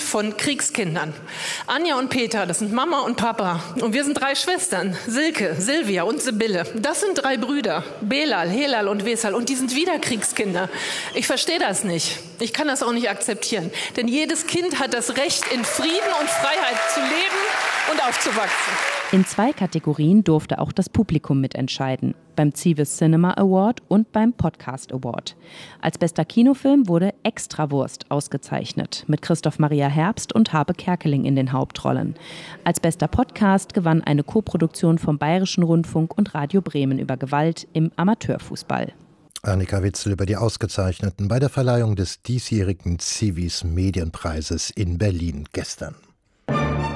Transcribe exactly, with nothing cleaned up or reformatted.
von Kriegskindern. Anja und Peter, das sind Mama und Papa. Und wir sind drei Schwestern, Silke, Silvia und Sibylle. Das sind drei Brüder, Belal, Helal und Wesal. Und die sind wieder Kriegskinder. Ich verstehe das nicht. Ich kann das auch nicht akzeptieren. Denn jedes Kind hat das Recht, in Frieden und Freiheit zu leben und aufzuwachsen. In zwei Kategorien durfte auch das Publikum mitentscheiden. Beim Zivis Cinema Award und beim Podcast Award. Als bester Kinofilm wurde Extrawurst ausgezeichnet, mit Christoph Maria Herbst und Habe Kerkeling in den Hauptrollen. Als bester Podcast gewann eine Koproduktion vom Bayerischen Rundfunk und Radio Bremen über Gewalt im Amateurfußball. Annika Witzel über die Ausgezeichneten bei der Verleihung des diesjährigen Zivis Medienpreises in Berlin gestern.